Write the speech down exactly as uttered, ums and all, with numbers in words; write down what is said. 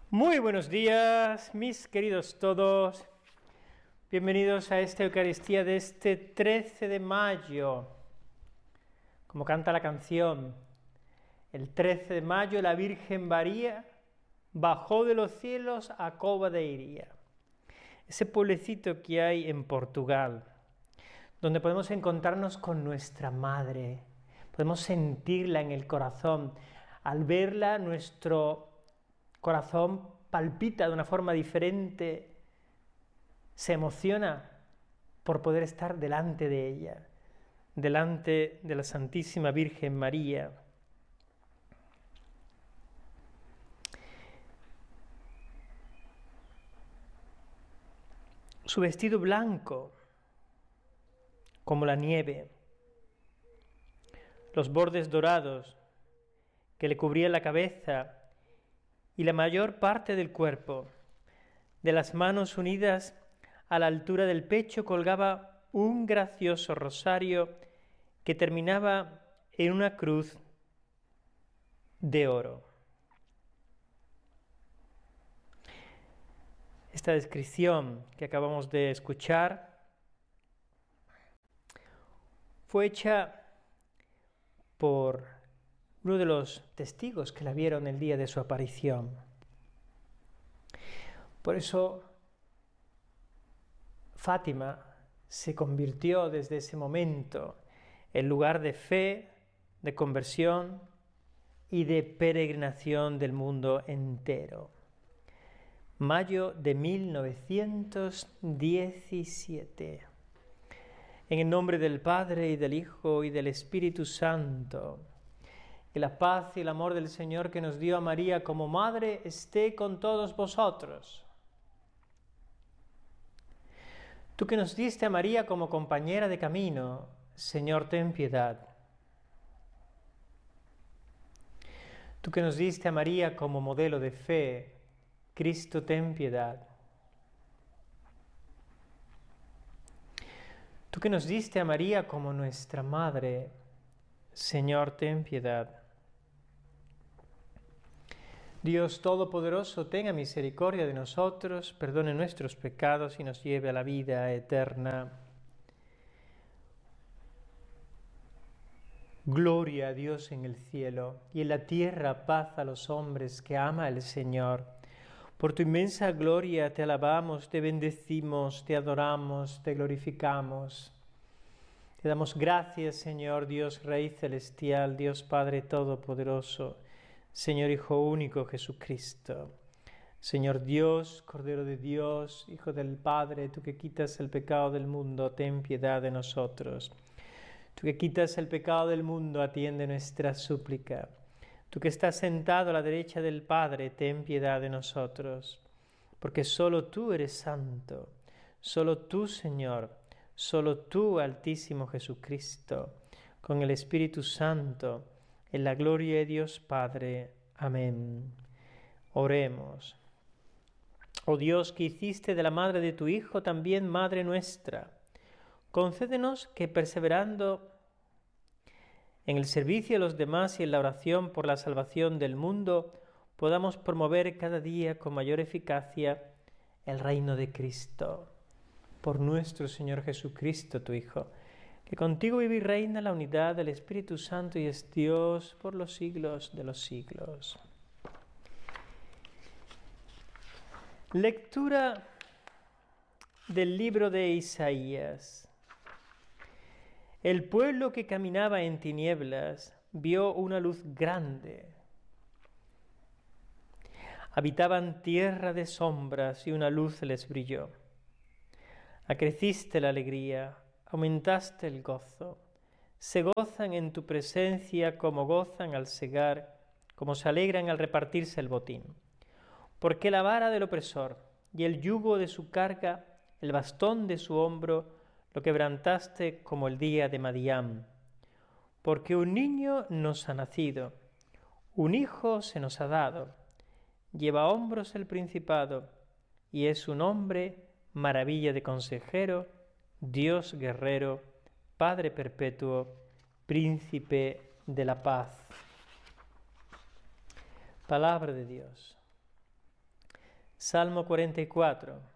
Muy buenos días, mis queridos todos. Bienvenidos a esta Eucaristía de este trece de mayo. Como canta la canción, el trece de mayo la Virgen María bajó de los cielos a Cova de Iria, ese pueblecito que hay en Portugal, donde podemos encontrarnos con nuestra Madre, podemos sentirla en el corazón. Al verla, nuestro corazón palpita de una forma diferente, se emociona por poder estar delante de ella, delante de la Santísima Virgen María. Su vestido blanco, como la nieve, los bordes dorados que le cubrían la cabeza y la mayor parte del cuerpo. De las manos unidas a la altura del pecho colgaba un gracioso rosario que terminaba en una cruz de oro. Esta descripción que acabamos de escuchar fue hecha por uno de los testigos que la vieron el día de su aparición. Por eso Fátima se convirtió desde ese momento en lugar de fe, de conversión y de peregrinación del mundo entero. Mayo de mil novecientos diecisiete. En el nombre del Padre, y del Hijo, y del Espíritu Santo. Que la paz y el amor del Señor que nos dio a María como Madre esté con todos vosotros. Tú que nos diste a María como compañera de camino, Señor, ten piedad. Tú que nos diste a María como modelo de fe, Cristo, ten piedad. Tú que nos diste a María como nuestra Madre, Señor, ten piedad. Dios Todopoderoso, tenga misericordia de nosotros, perdone nuestros pecados y nos lleve a la vida eterna. Gloria a Dios en el cielo y en la tierra paz a los hombres que ama el Señor. Por tu inmensa gloria te alabamos, te bendecimos, te adoramos, te glorificamos. Te damos gracias, Señor Dios Rey Celestial, Dios Padre Todopoderoso, Señor Hijo único Jesucristo. Señor Dios, Cordero de Dios, Hijo del Padre, tú que quitas el pecado del mundo, ten piedad de nosotros. Tú que quitas el pecado del mundo, atiende nuestra súplica. Tú que estás sentado a la derecha del Padre, ten piedad de nosotros. Porque solo tú eres santo, solo tú, Señor, solo tú, Altísimo Jesucristo, con el Espíritu Santo, en la gloria de Dios Padre. Amén. Oremos. Oh Dios, que hiciste de la madre de tu Hijo también madre nuestra, concédenos que, perseverando en el servicio de los demás y en la oración por la salvación del mundo, podamos promover cada día con mayor eficacia el reino de Cristo. Por nuestro Señor Jesucristo, tu Hijo, que contigo vive y reina la unidad del Espíritu Santo y es Dios por los siglos de los siglos. Lectura del libro de Isaías. El pueblo que caminaba en tinieblas vio una luz grande. Habitaban tierra de sombras y una luz les brilló. Acreciste la alegría, aumentaste el gozo. Se gozan en tu presencia como gozan al segar, como se alegran al repartirse el botín. Porque la vara del opresor y el yugo de su carga, el bastón de su hombro, lo quebrantaste como el día de Madián. Porque un niño nos ha nacido, un hijo se nos ha dado, lleva a hombros el principado, y es un hombre maravilla de consejero, Dios guerrero, Padre perpetuo, Príncipe de la paz. Palabra de Dios. Salmo cuarenta y cuatro.